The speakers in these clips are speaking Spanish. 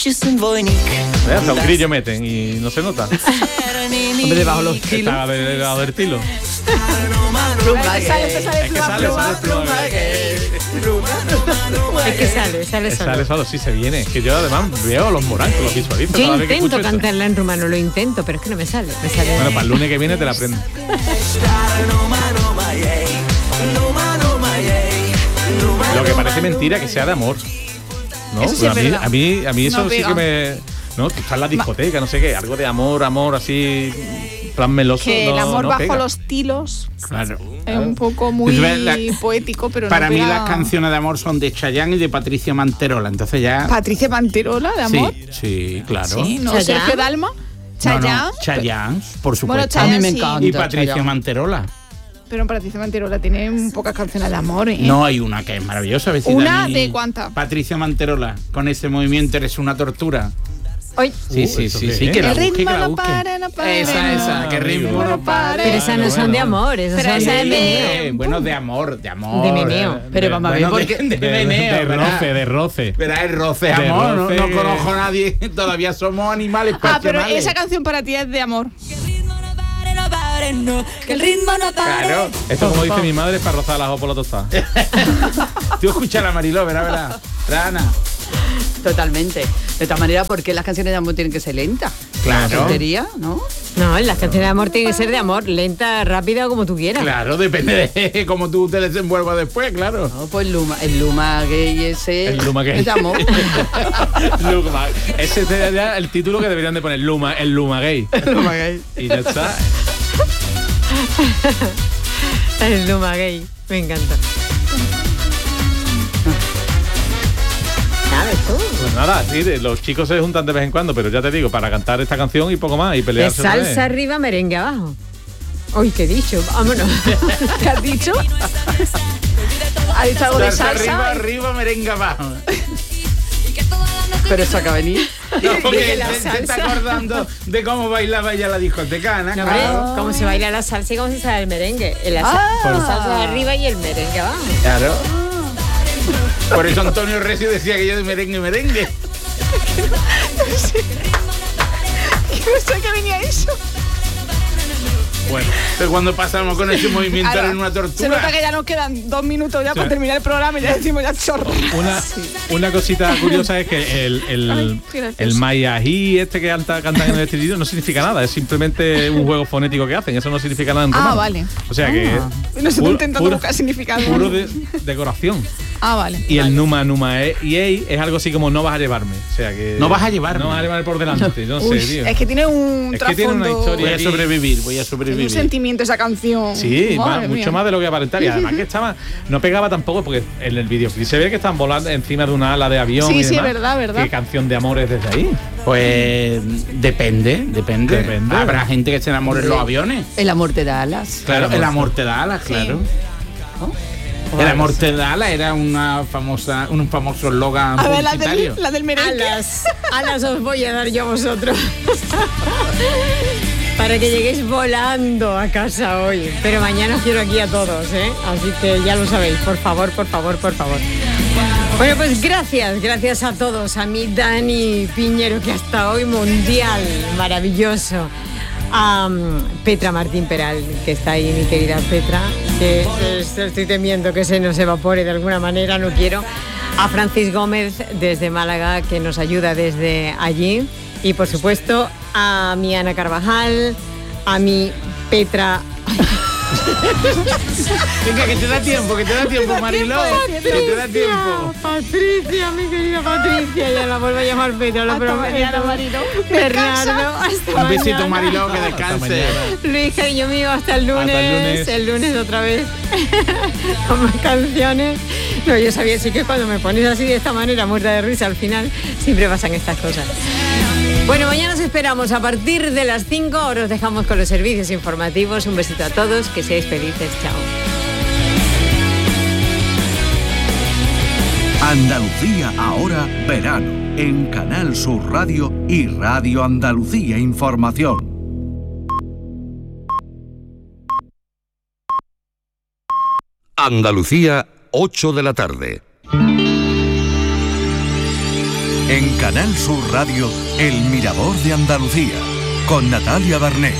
Hasta un grillo meten y no se nota. Hombre, debajo los tilos. Está debajo del tilo. Es que sale Sale solo, sí se viene. Es que yo además veo los morancos, los visualizo. Yo cada vez que intento escucho cantarla en rumano, lo intento, pero es que no me sale. Bueno, para el lunes que viene te la aprendo. Lo que parece mentira que sea de amor, ¿no? Eso sí es verdad. a mí eso No sí pega. que me... ¿No? Tú estás en la discoteca, no sé qué, algo de amor así, plan meloso. Que el no- amor no bajo pega. los tilos Claro. es un poco muy La- poético, pero Para no mí pega. las canciones de amor son de Chayanne y de Patricia Manterola, entonces ya... Patricia Manterola, de amor. Sí, claro. Sí, no, Chayanne. Sergio Dalma. Chayanne. No, Chayanne, por supuesto. Bueno, Chayanne A mí me sí. encanta. Y Patricia Chayanne. Manterola. Pero Patricia Manterola tiene pocas canciones de amor, ¿eh? No, hay una que es maravillosa. Vecina ¿Una mí. de cuántas? Patricia Manterola, con ese movimiento eres una tortura. Hoy, Sí, ¿eso qué es? que la El busque, que ritmo la no busque. para, no para. Esa, que ritmo no para. pero esas no son de amor, esas Pero son esa de es de- meneo. Bueno, de amor. De meneo. Pero vamos a ver, Bueno, porque... de meneo, de ¿verdad? roce, de roce. Verá, el roce De amor, roce. no conozco a nadie, todavía somos animales Ah, pero pasionales. esa canción para ti es de amor. Que el ritmo no pare. Claro. Esto, como dice mi madre, es para rozar las por la tostada. Tú escuchas a la Mariló, ¿verdad? Ana. Totalmente. De todas maneras, ¿por qué las canciones de amor tienen que ser lentas? Claro. Tontería, ¿no? No, las canciones de amor tienen que ser de amor, lenta, rápida o como tú quieras. Claro, depende de cómo tú te desenvuelvas después, claro. No, pues el Luma gay ese. El Luma gay. Es de amor. Luma. Ese sería el título que deberían de poner, Luma, el Luma gay. Luma gay. Y ya está. El Luma gay, me encanta. ¿Sabes tú? Pues nada, sí, los chicos se juntan de vez en cuando, pero ya te digo, para cantar esta canción y poco más, y Es pelearse otra vez. salsa arriba, merengue abajo. Uy, ¿qué he dicho? Vámonos. ¿Qué has dicho? ¿Ha dicho algo de salsa? Arriba, merengue abajo. Pero eso acaba de venir. No, porque De la se está salsa. acordando de cómo bailaba ella la discoteca, Ana. No, hombre, Claro. cómo se baila la salsa y cómo se sale el merengue. La salsa de arriba y el merengue abajo. Claro. Por eso Antonio Recio decía que yo de merengue. No sé qué venía eso. Bueno, Pero cuando pasamos con ese movimiento Ahora, era una se nota tortura. que ya nos quedan 2 minutos ya para terminar el programa y ya decimos ya chorro. una cosita curiosa es que Ay, qué gracioso. el mayají este que cantan en el estribillo no significa nada, es simplemente un juego fonético que hacen, eso no significa nada en Ah, romano. vale. O sea que No estoy intentando buscar significado. puro decoración. Ah, vale. Y el numa y ei es algo así como no vas a llevarme, o sea que No vas a llevarme. no vas a llevarme por delante, no sé, Uy, tío. es que tiene un Es que tiene una trasfondo, historia. Voy a sobrevivir. tiene un sentimiento esa canción. Sí, Madre mucho mía. más de lo que aparentaba. Y además que no pegaba tampoco, porque en el videoclip se ve que están volando encima de una ala de avión. Sí, y sí, demás. verdad. ¿Qué canción de amor es desde ahí? Pues depende. Depende. Habrá gente que se enamore en los aviones. El amor te da alas. Claro, el amor te da alas, claro. El amor te da alas era un famoso eslogan A ver, publicitario. la del merengue. Alas os voy a dar yo a vosotros. Para que lleguéis volando a casa hoy. Pero mañana os quiero aquí a todos, ¿eh? Así que ya lo sabéis, por favor. Bueno, pues gracias a todos. A mi Dani Piñero, que hasta hoy mundial, maravilloso. A Petra Martín Peral, que está ahí, mi querida Petra, que estoy temiendo que se nos evapore de alguna manera, no quiero. A Francis Gómez desde Málaga, que nos ayuda desde allí. Y por supuesto a mi Ana Carvajal, a mi Petra. Venga, que te da tiempo, Mariló. Que te da tiempo. Patricia, mi querida Patricia, ya la vuelvo a llamar Petra, lo Hasta prometo. mañana, Marilo. Bernardo, hasta Un besito, mañana. Mariló, que descanse. Luis, cariño mío, hasta el lunes. Hasta el lunes. El lunes otra vez. Con más canciones. No, yo sabía, sí, que cuando me pones así de esta manera, muerta de risa, al final siempre pasan estas cosas. Bueno, mañana os esperamos a partir de las 5. Ahora os dejamos con los servicios informativos. Un besito a todos, que seáis felices. Chao. Andalucía ahora verano en Canal Sur Radio y Radio Andalucía Información. Andalucía, 8 de la tarde. En Canal Sur Radio, El Mirador de Andalucía, con Natalia Barnés.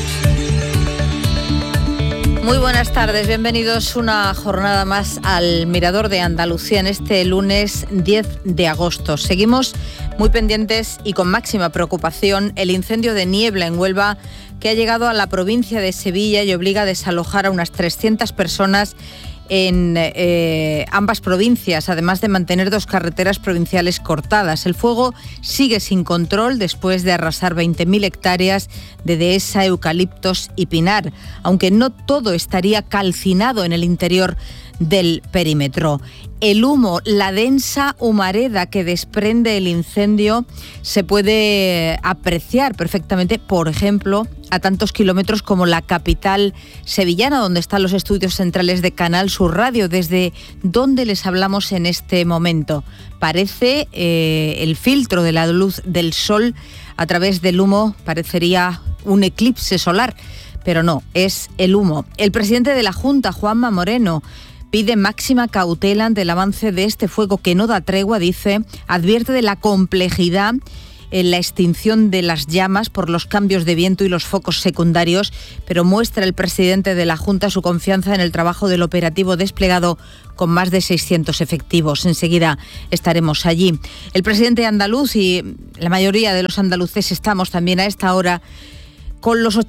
Muy buenas tardes, bienvenidos una jornada más al Mirador de Andalucía en este lunes 10 de agosto. Seguimos muy pendientes y con máxima preocupación el incendio de Niebla en Huelva, que ha llegado a la provincia de Sevilla y obliga a desalojar a unas 300 personas en ambas provincias, además de mantener 2 carreteras provinciales cortadas. El fuego sigue sin control después de arrasar 20.000 hectáreas de dehesa, eucaliptos y pinar, aunque no todo estaría calcinado en el interior del perímetro. El humo, la densa humareda que desprende el incendio se puede apreciar perfectamente, por ejemplo, a tantos kilómetros como la capital sevillana, donde están los estudios centrales de Canal Sur Radio, desde donde les hablamos en este momento. Parece el filtro de la luz del sol a través del humo, parecería un eclipse solar, pero no, es el humo. El presidente de la Junta, Juanma Moreno, pide máxima cautela ante el avance de este fuego que no da tregua, dice, advierte de la complejidad en la extinción de las llamas por los cambios de viento y los focos secundarios, pero muestra el presidente de la Junta su confianza en el trabajo del operativo desplegado con más de 600 efectivos. Enseguida estaremos allí. El presidente andaluz y la mayoría de los andaluces estamos también a esta hora con los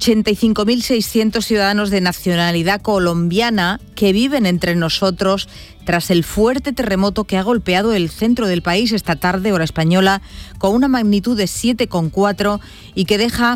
85.600 ciudadanos de nacionalidad colombiana que viven entre nosotros tras el fuerte terremoto que ha golpeado el centro del país esta tarde, hora española, con una magnitud de 7,4 y que deja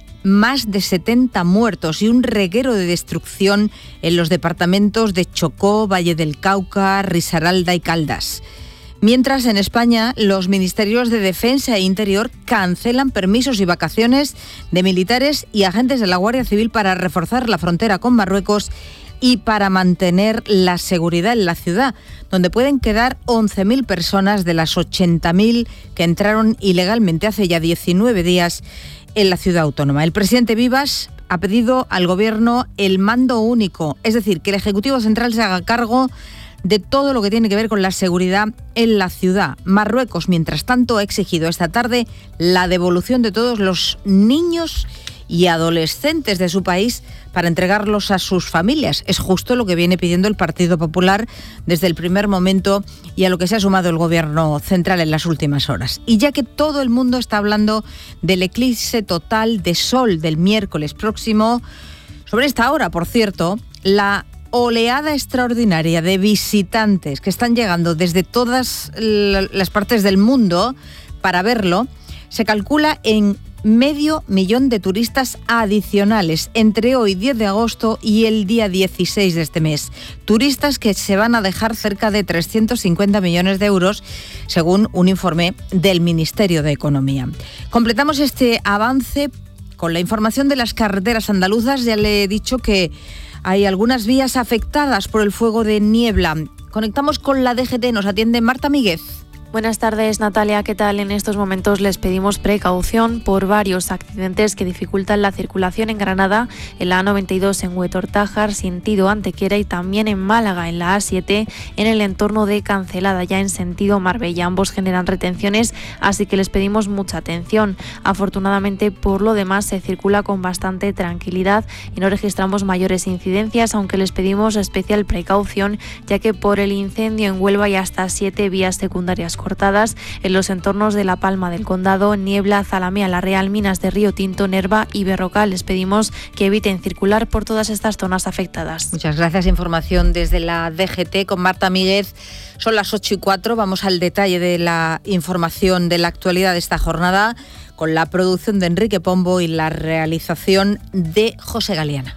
más de 70 muertos y un reguero de destrucción en los departamentos de Chocó, Valle del Cauca, Risaralda y Caldas. Mientras, en España, los ministerios de Defensa e Interior cancelan permisos y vacaciones de militares y agentes de la Guardia Civil para reforzar la frontera con Marruecos y para mantener la seguridad en la ciudad, donde pueden quedar 11.000 personas de las 80.000 que entraron ilegalmente hace ya 19 días en la ciudad autónoma. El presidente Vivas ha pedido al Gobierno el mando único, es decir, que el Ejecutivo Central se haga cargo de todo lo que tiene que ver con la seguridad en la ciudad. Marruecos, mientras tanto, ha exigido esta tarde la devolución de todos los niños y adolescentes de su país para entregarlos a sus familias. Es justo lo que viene pidiendo el Partido Popular desde el primer momento y a lo que se ha sumado el Gobierno central en las últimas horas. Y ya que todo el mundo está hablando del eclipse total de sol del miércoles próximo, sobre esta hora, por cierto, la oleada extraordinaria de visitantes que están llegando desde todas las partes del mundo para verlo, se calcula en 500.000 de turistas adicionales entre hoy 10 de agosto y el día 16 de este mes. Turistas que se van a dejar cerca de 350 millones de euros, según un informe del Ministerio de Economía. Completamos este avance con la información de las carreteras andaluzas. Ya le he dicho que hay algunas vías afectadas por el fuego de Niebla. Conectamos con la DGT, nos atiende Marta Míguez. Buenas tardes, Natalia. ¿Qué tal? En estos momentos les pedimos precaución por varios accidentes que dificultan la circulación en Granada, en la A92 en Huetor-Tájar, sentido Antequera, y también en Málaga, en la A7, en el entorno de Cancelada, ya en sentido Marbella. Ambos generan retenciones, así que les pedimos mucha atención. Afortunadamente, por lo demás, se circula con bastante tranquilidad y no registramos mayores incidencias, aunque les pedimos especial precaución, ya que por el incendio en Huelva hay hasta 7 vías secundarias cortadas en los entornos de La Palma del Condado, Niebla, Zalamea, La Real, Minas de Río Tinto, Nerva y Berrocal. Les pedimos que eviten circular por todas estas zonas afectadas. Muchas gracias. Información desde la DGT con Marta Míguez. Son las 8:04. Vamos al detalle de la información de la actualidad de esta jornada con la producción de Enrique Pombo y la realización de José Galeana.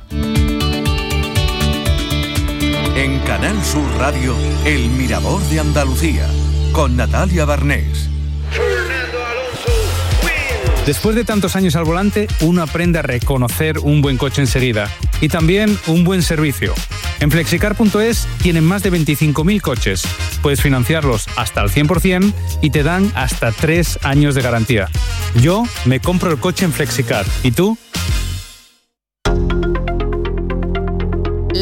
En Canal Sur Radio, El Mirador de Andalucía, con Natalia Barnés. Después de tantos años al volante, uno aprende a reconocer un buen coche enseguida y también un buen servicio. En Flexicar.es tienen más de 25.000 coches. Puedes financiarlos hasta el 100% y te dan hasta 3 años de garantía. Yo me compro el coche en Flexicar. ¿Y tú?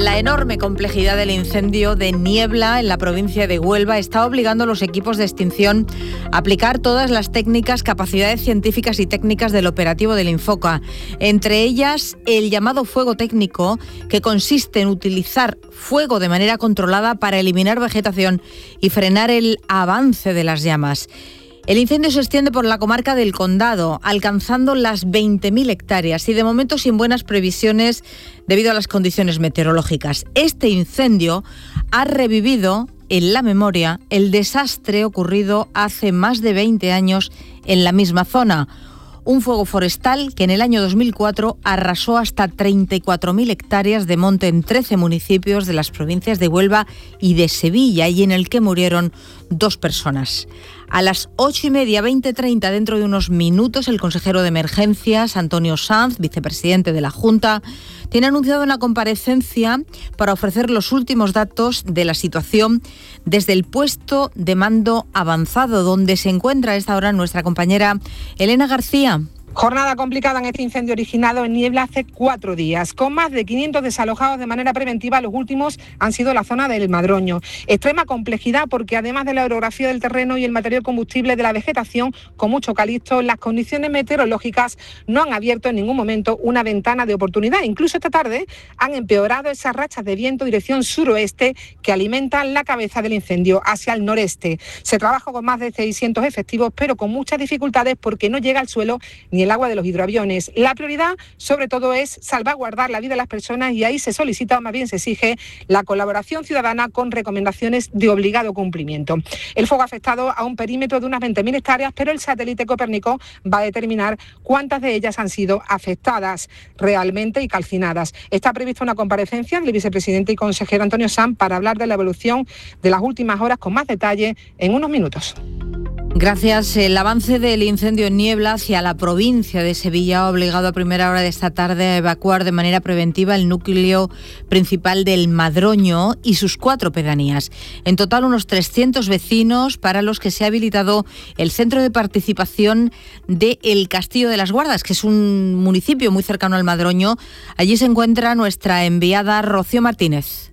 La enorme complejidad del incendio de Niebla en la provincia de Huelva está obligando a los equipos de extinción a aplicar todas las técnicas, capacidades científicas y técnicas del operativo del Infoca. Entre ellas, el llamado fuego técnico, que consiste en utilizar fuego de manera controlada para eliminar vegetación y frenar el avance de las llamas. El incendio se extiende por la comarca del Condado, alcanzando las 20.000 hectáreas y de momento sin buenas previsiones debido a las condiciones meteorológicas. Este incendio ha revivido en la memoria el desastre ocurrido hace más de 20 años en la misma zona. Un fuego forestal que en el año 2004 arrasó hasta 34.000 hectáreas de monte en 13 municipios de las provincias de Huelva y de Sevilla y en el que murieron 2 personas. A las 8:30, 20:30, dentro de unos minutos, el consejero de Emergencias, Antonio Sanz, vicepresidente de la Junta, tiene anunciado una comparecencia para ofrecer los últimos datos de la situación desde el puesto de mando avanzado, donde se encuentra a esta hora nuestra compañera Elena García. Jornada complicada en este incendio originado en Niebla hace 4 días. Con más de 500 desalojados de manera preventiva, los últimos han sido la zona del Madroño. Extrema complejidad porque además de la orografía del terreno y el material combustible de la vegetación, con mucho eucalipto, las condiciones meteorológicas no han abierto en ningún momento una ventana de oportunidad. Incluso esta tarde han empeorado esas rachas de viento dirección suroeste que alimentan la cabeza del incendio hacia el noreste. Se trabaja con más de 600 efectivos, pero con muchas dificultades porque no llega al suelo ni el agua de los hidroaviones. La prioridad, sobre todo, es salvaguardar la vida de las personas y ahí se solicita, o más bien se exige, la colaboración ciudadana con recomendaciones de obligado cumplimiento. El fuego ha afectado a un perímetro de unas 20.000 hectáreas, pero el satélite Copérnico va a determinar cuántas de ellas han sido afectadas realmente y calcinadas. Está prevista una comparecencia del vicepresidente y consejero Antonio Sanz para hablar de la evolución de las últimas horas con más detalle en unos minutos. Gracias. El avance del incendio en Niebla hacia la provincia de Sevilla ha obligado a primera hora de esta tarde a evacuar de manera preventiva el núcleo principal del Madroño y sus 4 pedanías. En total, unos 300 vecinos para los que se ha habilitado el centro de participación de El Castillo de las Guardas, que es un municipio muy cercano al Madroño. Allí se encuentra nuestra enviada Rocío Martínez.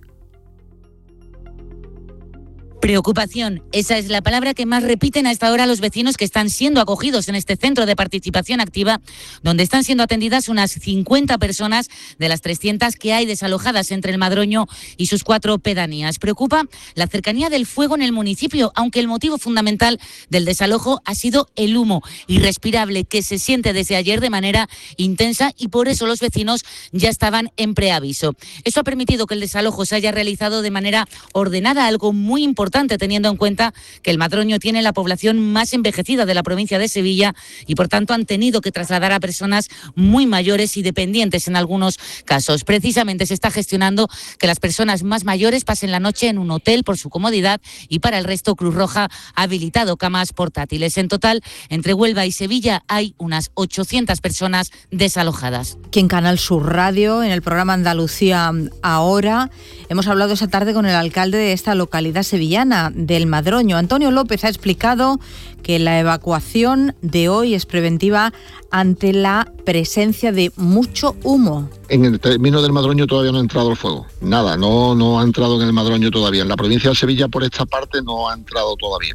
Preocupación, esa es la palabra que más repiten a esta hora los vecinos que están siendo acogidos en este centro de participación activa, donde están siendo atendidas unas 50 personas de las 300 que hay desalojadas entre el Madroño y sus 4 pedanías. Preocupa la cercanía del fuego en el municipio, aunque el motivo fundamental del desalojo ha sido el humo irrespirable que se siente desde ayer de manera intensa y por eso los vecinos ya estaban en preaviso. Eso ha permitido que el desalojo se haya realizado de manera ordenada, algo muy importante teniendo en cuenta que el Madroño tiene la población más envejecida de la provincia de Sevilla y por tanto han tenido que trasladar a personas muy mayores y dependientes en algunos casos. Precisamente se está gestionando que las personas más mayores pasen la noche en un hotel por su comodidad y para el resto Cruz Roja ha habilitado camas portátiles. En total, entre Huelva y Sevilla hay unas 800 personas desalojadas. Aquí en Canal Sur Radio, en el programa Andalucía Ahora, hemos hablado esa tarde con el alcalde de esta localidad sevillana, del Madroño. Antonio López ha explicado que la evacuación de hoy es preventiva ante la presencia de mucho humo. En el término del Madroño todavía no ha entrado el fuego. Nada, no ha entrado en el Madroño todavía. En la provincia de Sevilla por esta parte no ha entrado todavía.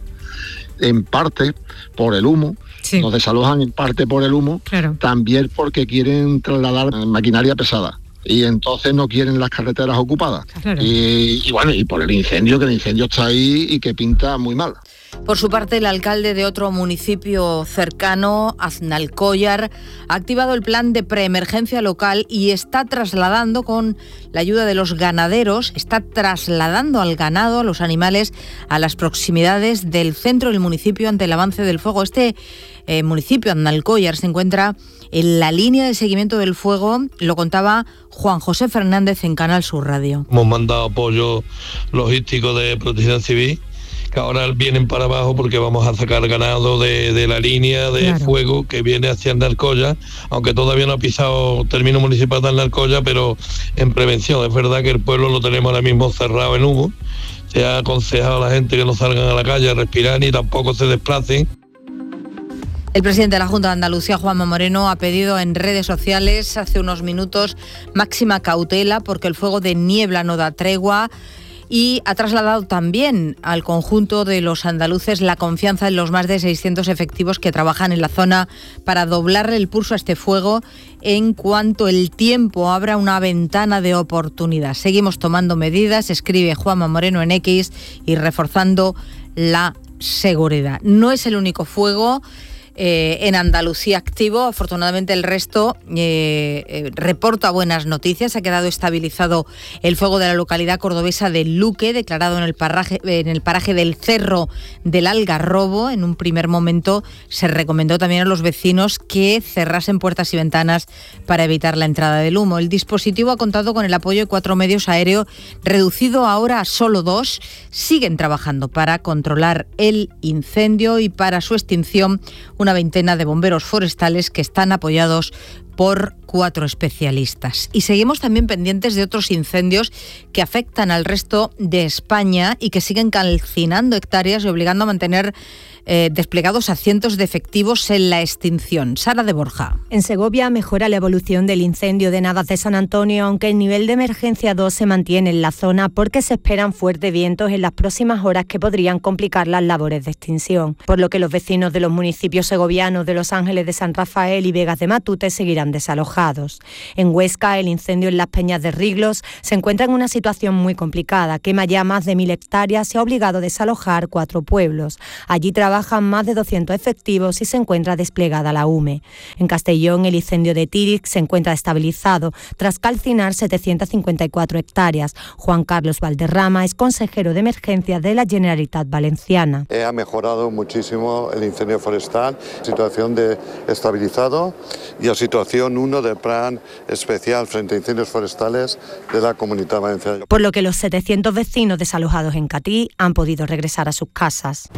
En parte por el humo. Sí. Nos desalojan en parte por el humo, claro. También porque quieren trasladar maquinaria pesada. Y entonces no quieren las carreteras ocupadas. Claro. Y bueno, y por el incendio, que el incendio está ahí y que pinta muy mal. Por su parte, el alcalde de otro municipio cercano, Aznalcóllar, ha activado el plan de preemergencia local y está trasladando, con la ayuda de los ganaderos, está trasladando al ganado, a los animales, a las proximidades del centro del municipio ante el avance del fuego. Este municipio, Aznalcóllar, se encuentra en la línea de seguimiento del fuego, lo contaba Juan José Fernández en Canal Sur Radio. Hemos mandado apoyo logístico de Protección Civil, que ahora vienen para abajo porque vamos a sacar ganado de la línea de fuego que viene hacia Aznalcóllar, aunque todavía no ha pisado término municipal de Aznalcóllar, pero en prevención. Es verdad que el pueblo lo tenemos ahora mismo cerrado en humo. Se ha aconsejado a la gente que no salgan a la calle a respirar ni tampoco se desplacen. El presidente de la Junta de Andalucía, Juanma Moreno, ha pedido en redes sociales hace unos minutos máxima cautela porque el fuego de niebla no da tregua. Y ha trasladado también al conjunto de los andaluces la confianza en los más de 600 efectivos que trabajan en la zona para doblarle el pulso a este fuego en cuanto el tiempo abra una ventana de oportunidad. Seguimos tomando medidas, escribe Juanma Moreno en X, y reforzando la seguridad. No es el único fuego en Andalucía activo. Afortunadamente el resto reporta buenas noticias. Ha quedado estabilizado el fuego de la localidad cordobesa de Luque, declarado en el paraje del Cerro del Algarrobo. En un primer momento se recomendó también a los vecinos que cerrasen puertas y ventanas para evitar la entrada del humo. El dispositivo ha contado con el apoyo de 4 medios aéreos, reducido ahora a solo 2. Siguen trabajando para controlar el incendio y para su extinción una veintena de bomberos forestales que están apoyados por 4 especialistas. Y seguimos también pendientes de otros incendios que afectan al resto de España y que siguen calcinando hectáreas y obligando a mantener desplegados a cientos de efectivos en la extinción. Sara de Borja. En Segovia mejora la evolución del incendio de Navas de San Antonio, aunque el nivel de emergencia 2 se mantiene en la zona porque se esperan fuertes vientos en las próximas horas que podrían complicar las labores de extinción, por lo que los vecinos de los municipios segovianos de Los Ángeles de San Rafael y Vegas de Matute seguirán desalojados. En Huesca, el incendio en las Peñas de Riglos se encuentra en una situación muy complicada. Quema ya más de 1.000 hectáreas y ha obligado a desalojar 4 pueblos. Allí trabajan más de 200 efectivos y se encuentra desplegada la UME. En Castellón, el incendio de Tírix se encuentra estabilizado tras calcinar 754 hectáreas. Juan Carlos Valderrama es consejero de emergencia de la Generalitat Valenciana. Ha mejorado muchísimo el incendio forestal, situación de estabilizado y la situación 1 del plan especial frente a incendios forestales de la Comunidad Valenciana. Por lo que los 700 vecinos desalojados en Catí han podido regresar a sus casas.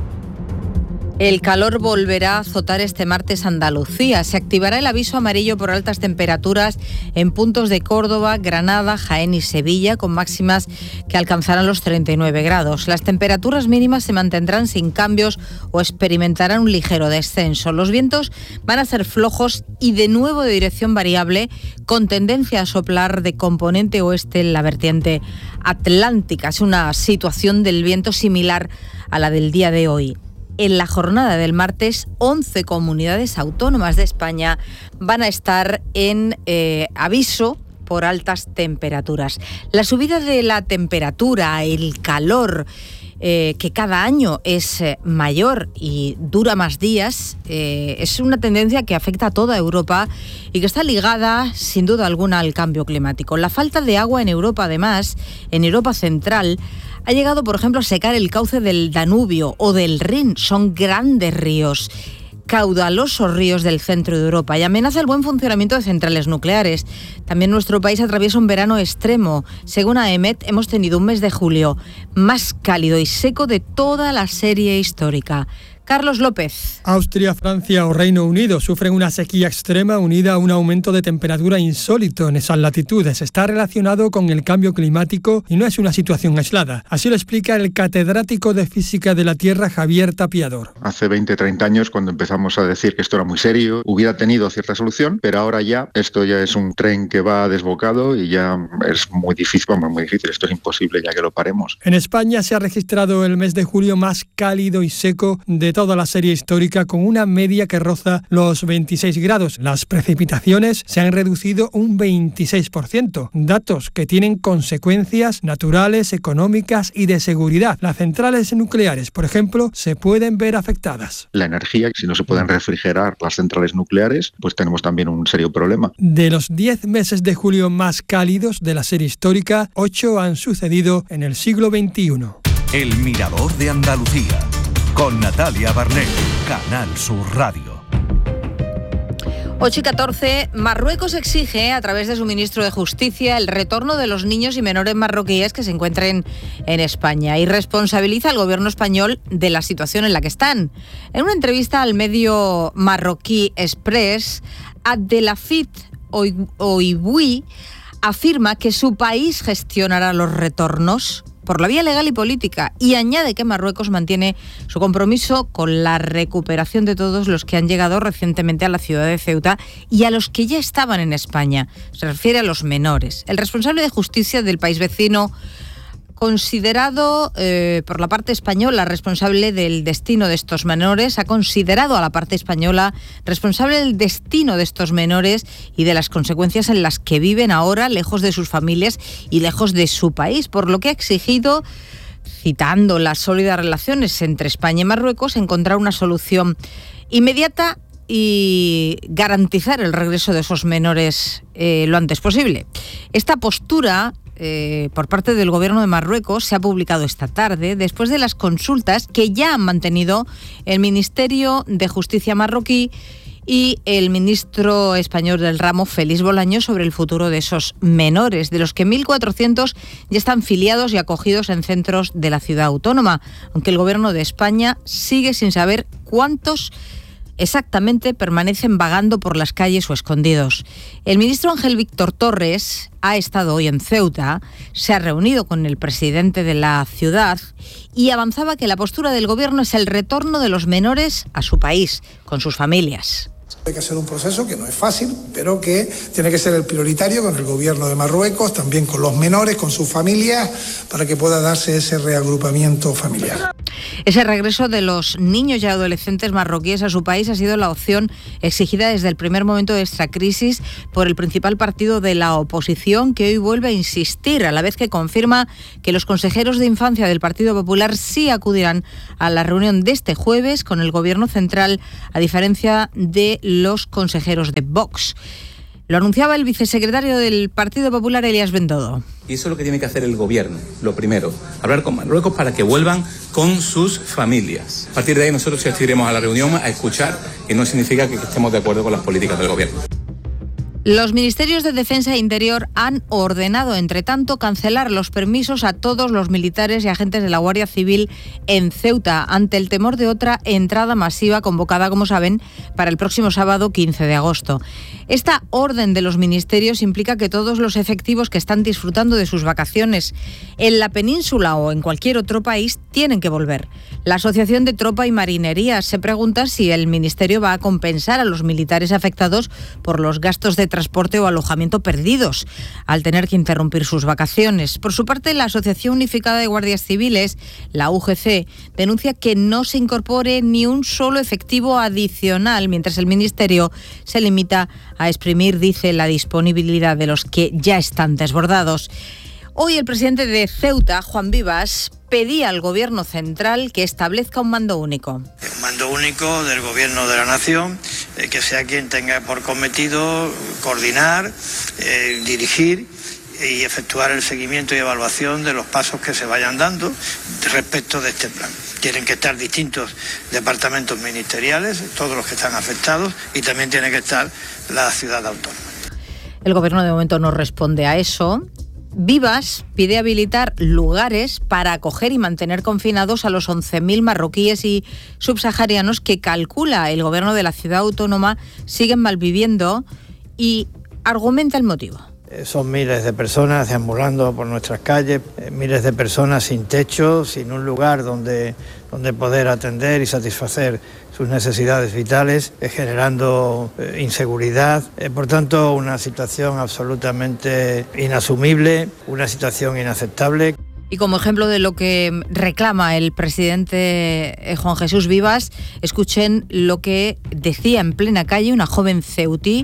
El calor volverá a azotar este martes Andalucía. Se activará el aviso amarillo por altas temperaturas en puntos de Córdoba, Granada, Jaén y Sevilla, con máximas que alcanzarán los 39 grados. Las temperaturas mínimas se mantendrán sin cambios o experimentarán un ligero descenso. Los vientos van a ser flojos y de nuevo de dirección variable, con tendencia a soplar de componente oeste en la vertiente atlántica. Es una situación del viento similar a la del día de hoy. En la jornada del martes, 11 comunidades autónomas de España van a estar en aviso por altas temperaturas. La subida de la temperatura, el calor, que cada año es mayor y dura más días, es una tendencia que afecta a toda Europa y que está ligada, sin duda alguna, al cambio climático. La falta de agua en Europa, además, en Europa central, ha llegado, por ejemplo, a secar el cauce del Danubio o del Rin. Son grandes ríos, caudalosos ríos del centro de Europa, y amenaza el buen funcionamiento de centrales nucleares. También nuestro país atraviesa un verano extremo. Según AEMET, hemos tenido un mes de julio más cálido y seco de toda la serie histórica. Carlos López. Austria, Francia o Reino Unido sufren una sequía extrema unida a un aumento de temperatura insólito en esas latitudes. Está relacionado con el cambio climático y no es una situación aislada. Así lo explica el catedrático de Física de la Tierra, Javier Tapiador. Hace 20-30 años, cuando empezamos a decir que esto era muy serio, hubiera tenido cierta solución, pero ahora ya esto ya es un tren que va desbocado y ya es muy difícil, esto es imposible ya que lo paremos. En España se ha registrado el mes de julio más cálido y seco de toda la serie histórica, con una media que roza los 26 grados. Las precipitaciones se han reducido un 26%, datos que tienen consecuencias naturales, económicas y de seguridad. Las centrales nucleares, por ejemplo, se pueden ver afectadas. La energía, si no se pueden refrigerar las centrales nucleares, pues tenemos también un serio problema. De los 10 meses de julio más cálidos de la serie histórica, 8 han sucedido en el siglo XXI. El Mirador de Andalucía, con Natalia Barnett, Canal Sur Radio. 8:14, Marruecos exige, a través de su ministro de Justicia, el retorno de los niños y menores marroquíes que se encuentren en España y responsabiliza al gobierno español de la situación en la que están. En una entrevista al medio marroquí Express, Abdelhafid Oiboui afirma que su país gestionará los retornos por la vía legal y política, y añade que Marruecos mantiene su compromiso con la recuperación de todos los que han llegado recientemente a la ciudad de Ceuta y a los que ya estaban en España. Se refiere a los menores. El responsable de justicia del país vecino, considerado por la parte española responsable del destino de estos menores, ha considerado a la parte española responsable del destino de estos menores y de las consecuencias en las que viven ahora lejos de sus familias y lejos de su país, por lo que ha exigido, citando las sólidas relaciones entre España y Marruecos, encontrar una solución inmediata y garantizar el regreso de esos menores lo antes posible. Esta postura por parte del gobierno de Marruecos se ha publicado esta tarde después de las consultas que ya han mantenido el Ministerio de Justicia marroquí y el ministro español del ramo, Félix Bolaños, sobre el futuro de esos menores, de los que 1.400 ya están filiados y acogidos en centros de la ciudad autónoma, aunque el gobierno de España sigue sin saber cuántos exactamente permanecen vagando por las calles o escondidos. El ministro Ángel Víctor Torres ha estado hoy en Ceuta, se ha reunido con el presidente de la ciudad y avanzaba que la postura del gobierno es el retorno de los menores a su país, con sus familias. Hay que hacer un proceso que no es fácil, pero que tiene que ser el prioritario con el gobierno de Marruecos, también con los menores, con sus familias, para que pueda darse ese reagrupamiento familiar. Ese regreso de los niños y adolescentes marroquíes a su país ha sido la opción exigida desde el primer momento de esta crisis por el principal partido de la oposición, que hoy vuelve a insistir, a la vez que confirma que los consejeros de infancia del Partido Popular sí acudirán a la reunión de este jueves con el gobierno central, a diferencia de los consejeros de Vox. Lo anunciaba el vicesecretario del Partido Popular, Elías Bendodo. Y eso es lo que tiene que hacer el gobierno, lo primero, hablar con Marruecos para que vuelvan con sus familias. A partir de ahí nosotros asistiremos a la reunión a escuchar, y no significa que estemos de acuerdo con las políticas del gobierno. Los ministerios de Defensa e Interior han ordenado, entre tanto, cancelar los permisos a todos los militares y agentes de la Guardia Civil en Ceuta, ante el temor de otra entrada masiva convocada, como saben, para el próximo sábado 15 de agosto. Esta orden de los ministerios implica que todos los efectivos que están disfrutando de sus vacaciones en la península o en cualquier otro país tienen que volver. La Asociación de Tropa y Marinería se pregunta si el Ministerio va a compensar a los militares afectados por los gastos de transporte o alojamiento perdidos al tener que interrumpir sus vacaciones. Por su parte, la Asociación Unificada de Guardias Civiles, la UGC, denuncia que no se incorpore ni un solo efectivo adicional, mientras el Ministerio se limita a exprimir, dice, la disponibilidad de los que ya están desbordados. Hoy el presidente de Ceuta, Juan Vivas, pedía al gobierno central que establezca un mando único. Un mando único del gobierno de la nación, que sea quien tenga por cometido coordinar, dirigir y efectuar el seguimiento y evaluación de los pasos que se vayan dando respecto de este plan. Tienen que estar distintos departamentos ministeriales, todos los que están afectados, y también tiene que estar la ciudad autónoma. El gobierno de momento no responde a eso. Vivas pide habilitar lugares para acoger y mantener confinados a los 11.000 marroquíes y subsaharianos que calcula el gobierno de la ciudad autónoma siguen malviviendo, y argumenta el motivo. Son miles de personas deambulando por nuestras calles, miles de personas sin techo, sin un lugar donde poder atender y satisfacer sus necesidades vitales, generando inseguridad. Por tanto, una situación absolutamente inasumible, una situación inaceptable. Y como ejemplo de lo que reclama el presidente Juan Jesús Vivas, escuchen lo que decía en plena calle una joven ceutí.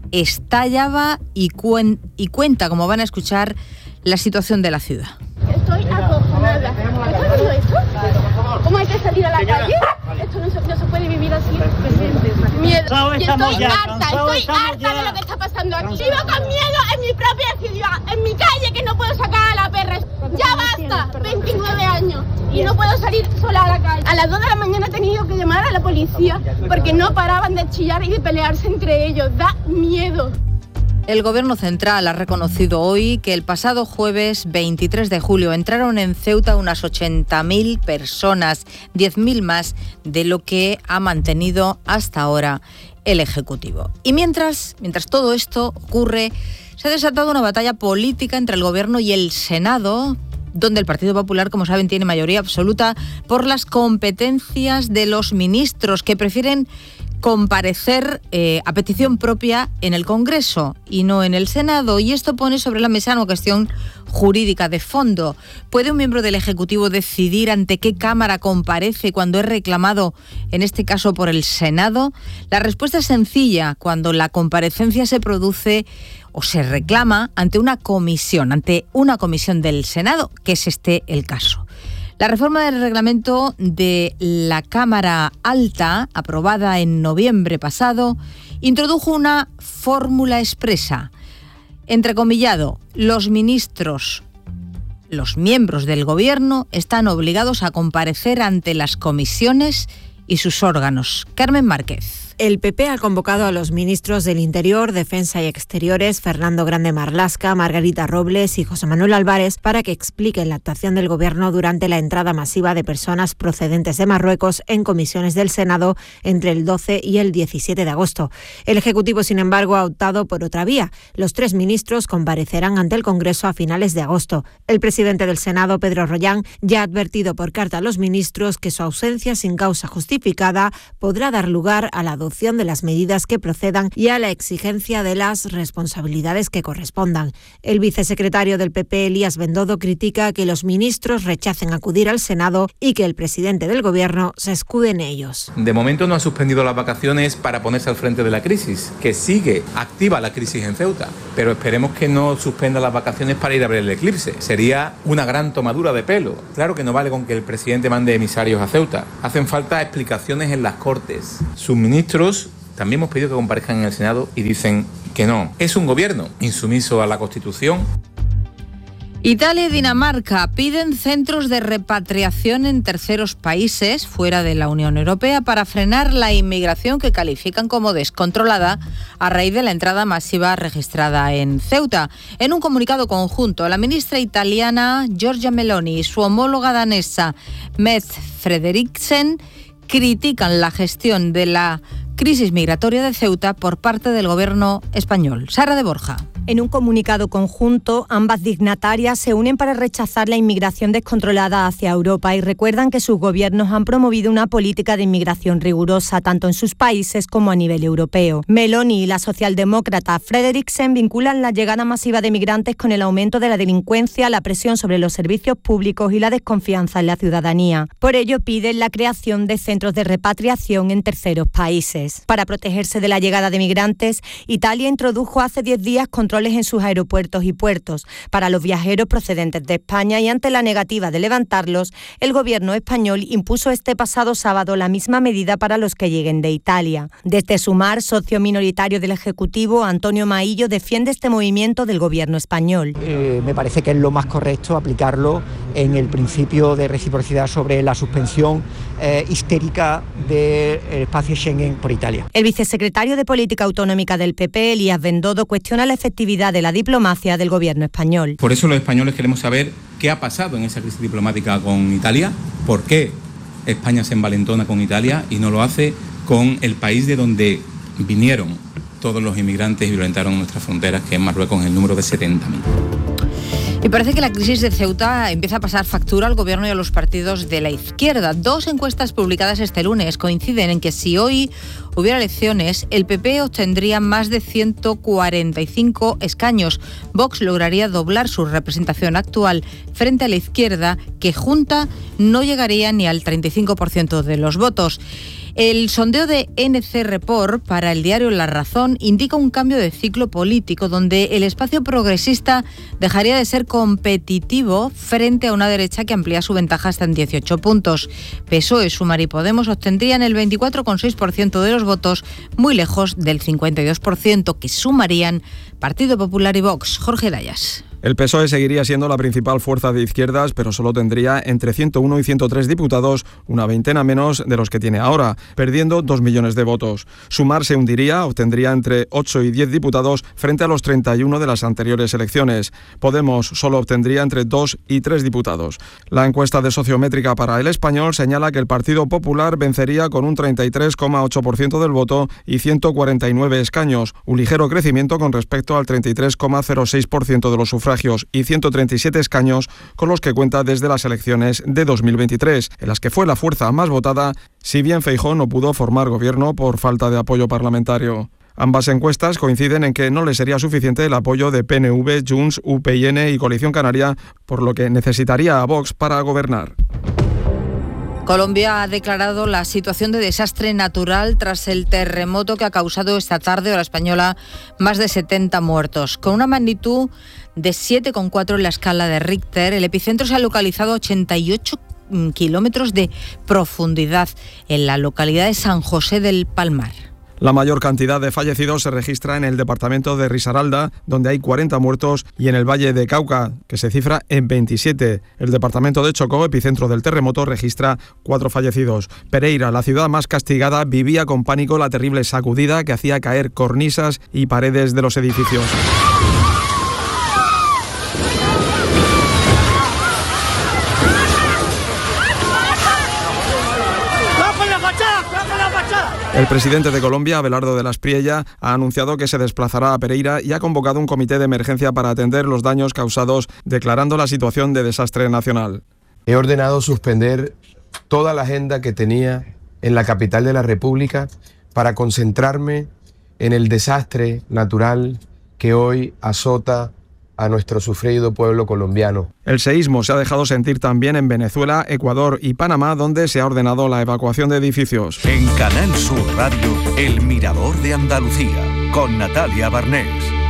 Estallaba y cuenta, como van a escuchar, la situación de la ciudad. Estoy acojonada. ¿Estás viendo esto? ¿Cómo hay que salir a la calle? Esto no se puede vivir así. Miedo. Y estoy harta de lo que está pasando aquí. Vivo con miedo en mi propia ciudad, en mi calle, que no puedo sacar a la perra. Ya basta, 29 años. Y no puedo salir sola a la calle. A las 2 de la mañana he tenido que llamar a la policía porque no paraban de chillar y de pelearse entre ellos. Da miedo. El Gobierno central ha reconocido hoy que el pasado jueves 23 de julio entraron en Ceuta unas 80.000 personas, 10.000 más de lo que ha mantenido hasta ahora el Ejecutivo. Y mientras todo esto ocurre, se ha desatado una batalla política entre el Gobierno y el Senado donde el Partido Popular, como saben, tiene mayoría absoluta por las competencias de los ministros que prefieren comparecer a petición propia en el Congreso y no en el Senado. Y esto pone sobre la mesa una cuestión jurídica de fondo. ¿Puede un miembro del Ejecutivo decidir ante qué Cámara comparece cuando es reclamado, en este caso por el Senado? La respuesta es sencilla: cuando la comparecencia se produce o se reclama ante una comisión del Senado, que es este el caso. La reforma del reglamento de la Cámara Alta, aprobada en noviembre pasado, introdujo una fórmula expresa. Entrecomillado, los miembros del Gobierno están obligados a comparecer ante las comisiones y sus órganos. Carmen Márquez. El PP ha convocado a los ministros del Interior, Defensa y Exteriores, Fernando Grande Marlaska, Margarita Robles y José Manuel Álvarez, para que expliquen la actuación del Gobierno durante la entrada masiva de personas procedentes de Marruecos en comisiones del Senado entre el 12 y el 17 de agosto. El Ejecutivo, sin embargo, ha optado por otra vía. Los 3 ministros comparecerán ante el Congreso a finales de agosto. El presidente del Senado, Pedro Rollán, ya ha advertido por carta a los ministros que su ausencia sin causa justificada podrá dar lugar a la adopción de las medidas que procedan y a la exigencia de las responsabilidades que correspondan. El vicesecretario del PP, Elías Bendodo, critica que los ministros rechacen acudir al Senado y que el presidente del Gobierno se escude en ellos. De momento no ha suspendido las vacaciones para ponerse al frente de la crisis, que sigue activa la crisis en Ceuta, pero esperemos que no suspenda las vacaciones para ir a ver el eclipse. Sería una gran tomadura de pelo. Claro que no vale con que el presidente mande emisarios a Ceuta. Hacen falta explicaciones en las Cortes. Sus ministros también hemos pedido que comparezcan en el Senado y dicen que no. Es un gobierno insumiso a la Constitución. Italia y Dinamarca piden centros de repatriación en terceros países fuera de la Unión Europea para frenar la inmigración que califican como descontrolada a raíz de la entrada masiva registrada en Ceuta. En un comunicado conjunto, la ministra italiana Giorgia Meloni y su homóloga danesa Mette Frederiksen critican la gestión de la crisis migratoria de Ceuta por parte del gobierno español. Sara de Borja. En un comunicado conjunto, ambas dignatarias se unen para rechazar la inmigración descontrolada hacia Europa y recuerdan que sus gobiernos han promovido una política de inmigración rigurosa tanto en sus países como a nivel europeo. Meloni y la socialdemócrata Frederiksen vinculan la llegada masiva de migrantes con el aumento de la delincuencia, la presión sobre los servicios públicos y la desconfianza en la ciudadanía. Por ello, piden la creación de centros de repatriación en terceros países. Para protegerse de la llegada de migrantes, Italia introdujo hace 10 días controles en sus aeropuertos y puertos para los viajeros procedentes de España y ante la negativa de levantarlos, el gobierno español impuso este pasado sábado la misma medida para los que lleguen de Italia. Desde Sumar, socio minoritario del Ejecutivo, Antonio Maillo defiende este movimiento del gobierno español. Me parece que es lo más correcto aplicarlo en el principio de reciprocidad sobre la suspensión histérica del espacio Schengen por Italia. El vicesecretario de Política Autonómica del PP, Elías Bendodo, cuestiona la efectividad de la diplomacia del gobierno español. Por eso los españoles queremos saber qué ha pasado en esa crisis diplomática con Italia, por qué España se envalentona con Italia y no lo hace con el país de donde vinieron todos los inmigrantes y violentaron nuestras fronteras, que es Marruecos, en el número de 70.000. Y parece que la crisis de Ceuta empieza a pasar factura al gobierno y a los partidos de la izquierda. 2 encuestas publicadas este lunes coinciden en que si hoy hubiera elecciones, el PP obtendría más de 145 escaños. Vox lograría doblar su representación actual frente a la izquierda, que junta no llegaría ni al 35% de los votos. El sondeo de NC Report para el diario La Razón indica un cambio de ciclo político donde el espacio progresista dejaría de ser competitivo frente a una derecha que amplía su ventaja hasta en 18 puntos. PSOE, Sumar y Podemos obtendrían el 24,6% de los votos, muy lejos del 52% que sumarían Partido Popular y Vox. Jorge Dayas. El PSOE seguiría siendo la principal fuerza de izquierdas, pero solo tendría entre 101 y 103 diputados, una veintena menos de los que tiene ahora, perdiendo 2 millones de votos. Sumar se hundiría, obtendría entre 8 y 10 diputados frente a los 31 de las anteriores elecciones. Podemos solo obtendría entre 2 y 3 diputados. La encuesta de Sociométrica para El Español señala que el Partido Popular vencería con un 33,8% del voto y 149 escaños, un ligero crecimiento con respecto al 33,06% de los sufragios. sufragios y 137 escaños con los que cuenta desde las elecciones de 2023, en las que fue la fuerza más votada, si bien Feijóo no pudo formar gobierno por falta de apoyo parlamentario. Ambas encuestas coinciden en que no le sería suficiente el apoyo de PNV, Junts, UPyN y Coalición Canaria, por lo que necesitaría a Vox para gobernar. Colombia ha declarado la situación de desastre natural tras el terremoto que ha causado esta tarde, hora española, más de 70 muertos. Con una magnitud de 7,4 en la escala de Richter, el epicentro se ha localizado a 88 kilómetros de profundidad en la localidad de San José del Palmar. La mayor cantidad de fallecidos se registra en el departamento de Risaralda, donde hay 40 muertos, y en el Valle de Cauca, que se cifra en 27. El departamento de Chocó, epicentro del terremoto, registra 4 fallecidos. Pereira, la ciudad más castigada, vivía con pánico la terrible sacudida que hacía caer cornisas y paredes de los edificios. El presidente de Colombia, Abelardo de la Espriella, ha anunciado que se desplazará a Pereira y ha convocado un comité de emergencia para atender los daños causados, declarando la situación de desastre nacional. He ordenado suspender toda la agenda que tenía en la capital de la República para concentrarme en el desastre natural que hoy azota a nuestro sufrido pueblo colombiano. El seísmo se ha dejado sentir también en Venezuela, Ecuador y Panamá, donde se ha ordenado la evacuación de edificios. En Canal Sur Radio, El Mirador de Andalucía, con Natalia Barnés.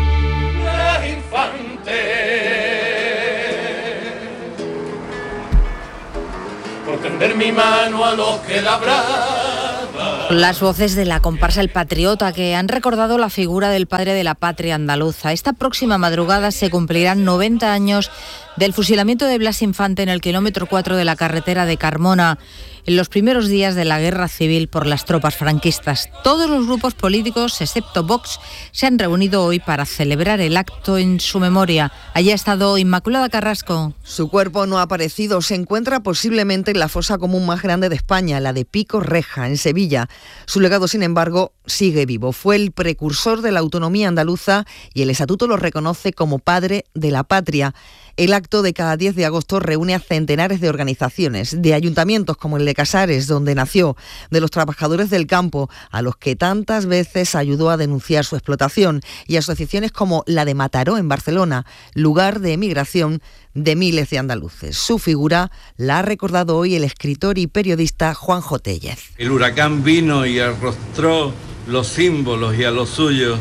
Por tender mi mano a los que labraban. Las voces de la comparsa El Patriota, que han recordado la figura del padre de la patria andaluza. Esta próxima madrugada se cumplirán 90 años del fusilamiento de Blas Infante en el kilómetro 4 de la carretera de Carmona, en los primeros días de la guerra civil por las tropas franquistas. Todos los grupos políticos, excepto Vox, se han reunido hoy para celebrar el acto en su memoria. Allí ha estado Inmaculada Carrasco. Su cuerpo no ha aparecido. Se encuentra posiblemente en la fosa común más grande de España, la de Pico Reja, en Sevilla. Su legado, sin embargo, sigue vivo. Fue el precursor de la autonomía andaluza y el estatuto lo reconoce como padre de la patria. El acto de cada 10 de agosto reúne a centenares de organizaciones, de ayuntamientos como el de Casares, donde nació, de los trabajadores del campo, a los que tantas veces ayudó a denunciar su explotación, y asociaciones como la de Mataró en Barcelona, lugar de emigración de miles de andaluces. Su figura la ha recordado hoy el escritor y periodista Juanjo Tellez. El huracán vino y arrostró los símbolos y a los suyos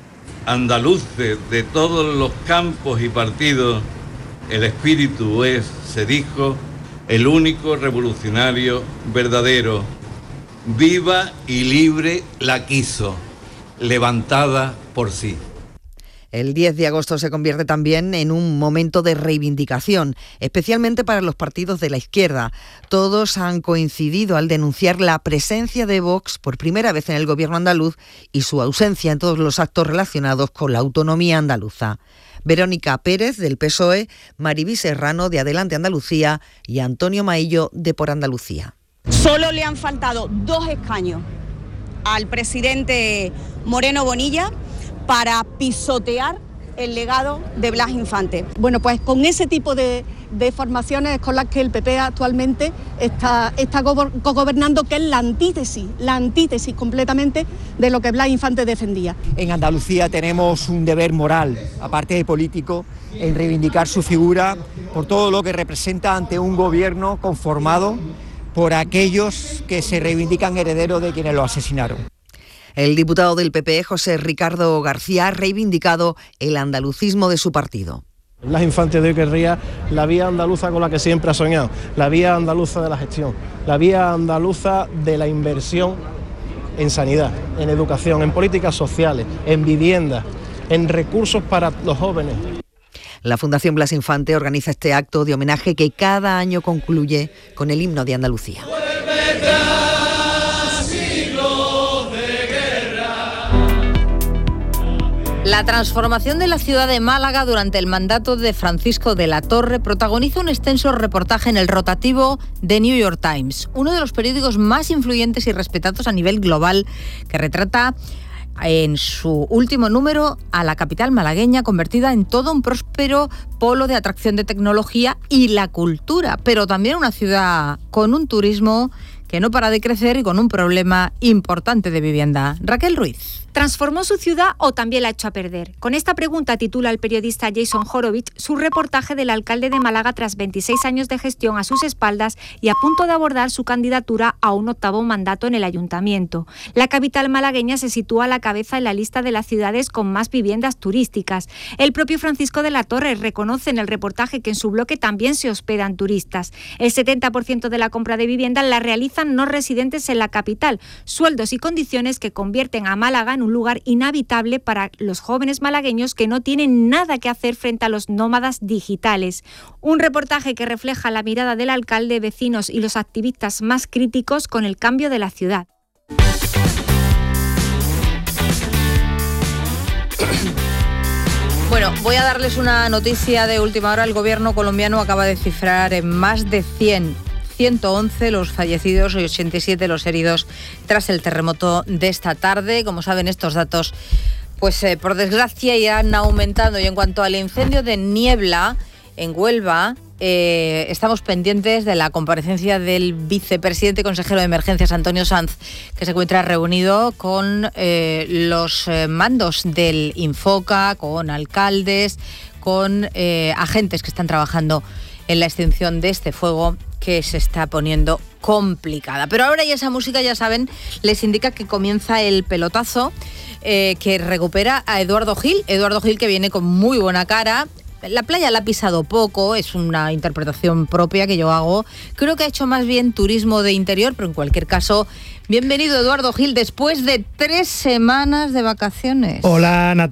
andaluces de todos los campos y partidos. El espíritu es, se dijo, el único revolucionario verdadero. Viva y libre la quiso, levantada por sí. El 10 de agosto se convierte también en un momento de reivindicación, especialmente para los partidos de la izquierda. Todos han coincidido al denunciar la presencia de Vox por primera vez en el gobierno andaluz y su ausencia en todos los actos relacionados con la autonomía andaluza. Verónica Pérez, del PSOE, Maribí Serrano, de Adelante Andalucía, y Antonio Maillo, de Por Andalucía. Solo le han faltado 2 escaños al presidente Moreno Bonilla para pisotear el legado de Blas Infante. Bueno, pues con ese tipo de formaciones con las que el PP actualmente está gobernando, que es la antítesis completamente de lo que Blas Infante defendía. En Andalucía tenemos un deber moral, aparte de político, en reivindicar su figura por todo lo que representa ante un gobierno conformado por aquellos que se reivindican herederos de quienes lo asesinaron. El diputado del PP, José Ricardo García, ha reivindicado el andalucismo de su partido. Blas Infante de hoy querría la vía andaluza con la que siempre ha soñado, la vía andaluza de la gestión, la vía andaluza de la inversión en sanidad, en educación, en políticas sociales, en vivienda, en recursos para los jóvenes. La Fundación Blas Infante organiza este acto de homenaje que cada año concluye con el himno de Andalucía. La transformación de la ciudad de Málaga durante el mandato de Francisco de la Torre protagoniza un extenso reportaje en el rotativo The New York Times, uno de los periódicos más influyentes y respetados a nivel global, que retrata en su último número a la capital malagueña, convertida en todo un próspero polo de atracción de tecnología y la cultura, pero también una ciudad con un turismo que no para de crecer y con un problema importante de vivienda. Raquel Ruiz. ¿Transformó su ciudad o también la echó a perder? Con esta pregunta titula el periodista Jason Horowitz su reportaje del alcalde de Málaga tras 26 años de gestión a sus espaldas y a punto de abordar su candidatura a un 8º mandato en el ayuntamiento. La capital malagueña se sitúa a la cabeza en la lista de las ciudades con más viviendas turísticas. El propio Francisco de la Torre reconoce en el reportaje que en su bloque también se hospedan turistas. El 70% de la compra de viviendas la realizan no residentes en la capital, sueldos y condiciones que convierten a Málaga en un lugar inhabitable para los jóvenes malagueños que no tienen nada que hacer frente a los nómadas digitales. Un reportaje que refleja la mirada del alcalde, vecinos y los activistas más críticos con el cambio de la ciudad. Bueno, voy a darles una noticia de última hora. El gobierno colombiano acaba de cifrar en más de 111 los fallecidos y 87 los heridos tras el terremoto de esta tarde. Como saben, estos datos, pues por desgracia, ya han aumentado. Y en cuanto al incendio de Niebla, en Huelva, estamos pendientes de la comparecencia del vicepresidente y consejero de Emergencias, Antonio Sanz, que se encuentra reunido con los mandos del Infoca, con alcaldes, con agentes que están trabajando en la extinción de este fuego que se está poniendo complicada. Pero ahora ya esa música, ya saben, les indica que comienza el pelotazo que recupera a Eduardo Gil. Eduardo Gil, que viene con muy buena cara. La playa la ha pisado poco, es una interpretación propia que yo hago. Creo que ha hecho más bien turismo de interior, pero en cualquier caso, bienvenido Eduardo Gil después de 3 semanas de vacaciones. Hola, Natalia.